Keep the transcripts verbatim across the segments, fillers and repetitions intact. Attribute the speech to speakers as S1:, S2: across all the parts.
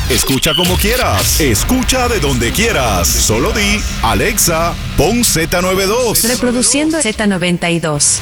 S1: Escucha como quieras. Escucha de donde quieras. Solo di, Alexa, pon Z noventa y dos.
S2: Reproduciendo Z noventa y dos.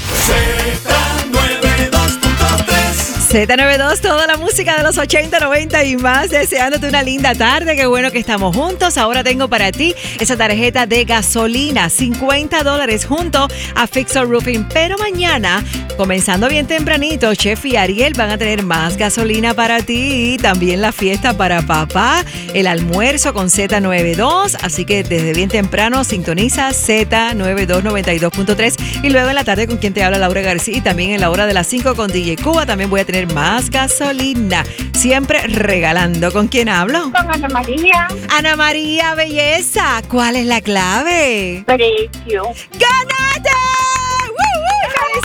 S3: Z noventa y dos punto tres.
S4: Z noventa y dos, toda la música de los ochenta, noventa y más, deseándote una linda tarde. Qué bueno que estamos juntos. Ahora tengo para ti esa tarjeta de gasolina, cincuenta dólares junto a Fixer Roofing. Pero mañana, comenzando bien tempranito, Chef y Ariel van a tener más gasolina para ti y también la fiesta para papá, el almuerzo con Z noventa y dos. Así que desde bien temprano sintoniza Z noventa y dos, noventa y dos punto tres. Y luego en la tarde con quien te habla Laura García y también en la hora de las cinco con D J Cuba también voy a tener más gasolina, siempre regalando. ¿Con quién hablo?
S5: Con Ana María.
S4: Ana María, belleza, ¿cuál es la clave?
S5: Precio.
S4: ¡Ganaste! ¡Woo, woo!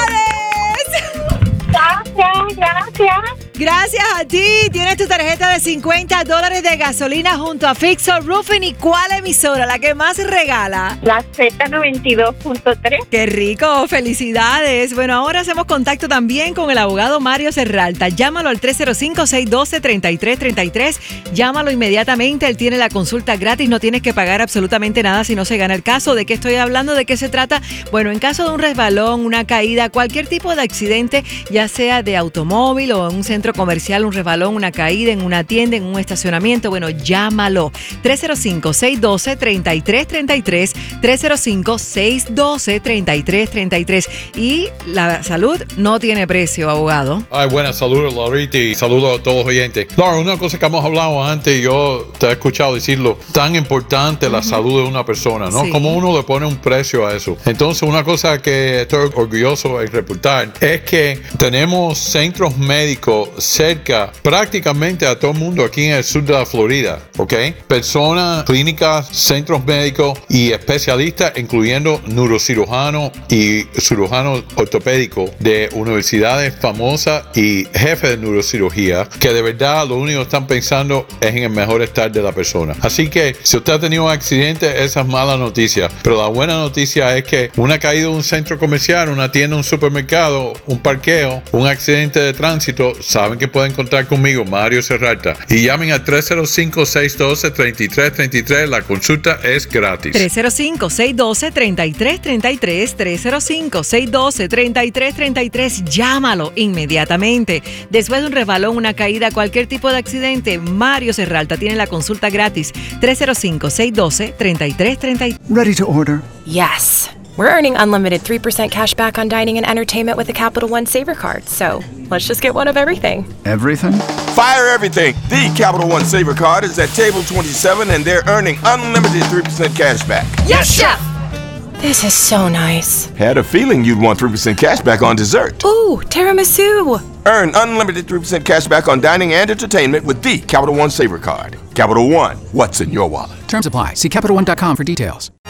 S4: ¡Felicidades!
S5: Gracias, gracias.
S4: Gracias a ti. Tienes tu tarjeta de cincuenta dólares de gasolina junto a Fixer Roofing. ¿Y cuál emisora? La que más regala.
S5: La Z noventa y dos punto tres.
S4: ¡Qué rico! ¡Felicidades! Bueno, ahora hacemos contacto también con el abogado Mario Serralta. Llámalo al tres cero cinco, seis uno dos, tres tres tres tres. Llámalo inmediatamente. Él tiene la consulta gratis. No tienes que pagar absolutamente nada si no se gana el caso. ¿De qué estoy hablando? ¿De qué se trata? Bueno, en caso de un resbalón, una caída, cualquier tipo de accidente, ya sea de automóvil o en un centro comercial, un resbalón, una caída en una tienda, en un estacionamiento, bueno, llámalo. tres cero cinco, seis uno dos, tres tres tres tres. tres cero cinco, seis uno dos, tres tres tres tres. Y la salud no tiene precio, abogado.
S6: Ay, buenas, saludos, Laurita, y saludos a todos los oyentes. Laura, una cosa que hemos hablado antes, yo te he escuchado decirlo, tan importante la uh-huh. salud de una persona, ¿no?
S4: Sí.
S6: Como uno le pone un precio a eso. Entonces, una cosa que estoy orgulloso en reportar es que tenemos centros médicos cerca prácticamente a todo el mundo aquí en el sur de la Florida, ¿ok? Personas, clínicas, centros médicos y especialistas, incluyendo neurocirujanos y cirujanos ortopédicos de universidades famosas y jefes de neurocirugía que de verdad lo único que están pensando es en el mejor estar de la persona. Así que si usted ha tenido un accidente, esa es mala noticia, pero la buena noticia es que una caída en un centro comercial, una tienda, un supermercado, un parqueo, un accidente de tránsito, saben que pueden contar conmigo, Mario Serralta, y llamen al tres cero cinco, seis uno dos, tres tres tres tres. La consulta es gratis.
S4: tres cero cinco, seis uno dos, tres tres tres tres. tres cero cinco, seis uno dos, tres tres tres tres. Llámalo inmediatamente. Después de un resbalón, una caída, cualquier tipo de accidente, Mario Serralta tiene la consulta gratis. tres cero cinco, seis uno dos, tres tres tres tres.
S7: Ready to order?
S8: Yes. We're earning unlimited three percent cash back on dining and entertainment with the Capital One Saver Card. So let's just get one of everything.
S7: Everything?
S9: Fire everything. The Capital One Saver Card is at table twenty-seven and they're earning unlimited three percent cash back.
S8: Yes, Chef! This is so nice.
S9: Had a feeling you'd want three percent cash back on dessert.
S8: Ooh, tiramisu.
S9: Earn unlimited three percent cash back on dining and entertainment with the Capital One Saver Card. Capital One, what's in your wallet?
S7: Terms apply. See Capital One dot com for details.